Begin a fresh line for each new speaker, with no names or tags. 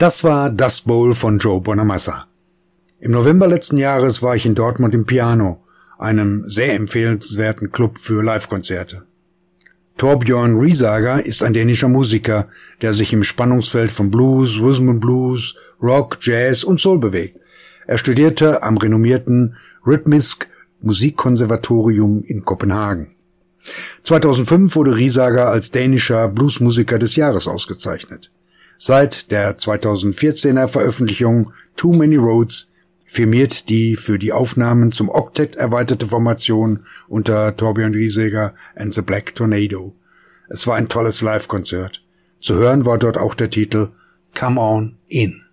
Das war Dust Bowl von Joe Bonamassa. Im November letzten Jahres war ich in Dortmund im Piano, einem sehr empfehlenswerten Club für Livekonzerte. Torbjörn Riesager ist ein dänischer Musiker, der sich im Spannungsfeld von Blues, Rhythm and Blues, Rock, Jazz und Soul bewegt. Er studierte am renommierten Rytmisk Musikkonservatorium in Kopenhagen. 2005 wurde Riesager als dänischer Bluesmusiker des Jahres ausgezeichnet. Seit der 2014er Veröffentlichung Too Many Roads firmiert die für die Aufnahmen zum Oktett erweiterte Formation unter Torbjörn Riesager and the Black Tornado. Es war ein tolles Live-Konzert. Zu hören war dort auch der Titel Come On In.